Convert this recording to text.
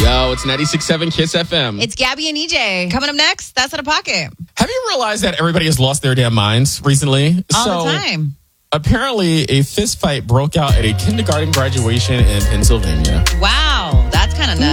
Yo, it's 96.7 Kiss FM. It's Gabby and EJ. Coming up next, That's Out of Pocket. Have you realized that everybody has lost their damn minds recently? All the time. Apparently, a fist fight broke out at a kindergarten graduation in Pennsylvania. Wow, that's kind of nuts.